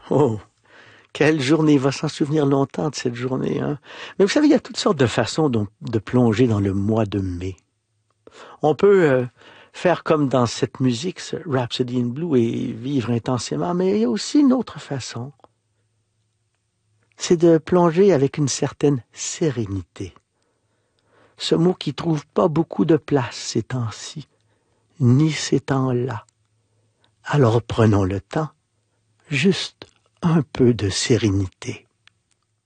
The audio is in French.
Oh, quelle journée! Il va s'en souvenir longtemps de cette journée, hein. Mais vous savez, il y a toutes sortes de façons de plonger dans le mois de mai. On peut faire comme dans cette musique, ce Rhapsody in Blue, et vivre intensément, mais il y a aussi une autre façon. C'est de plonger avec une certaine sérénité. Ce mot qui trouve pas beaucoup de place ces temps-ci, ni ces temps-là. Alors prenons le temps, juste un peu de sérénité.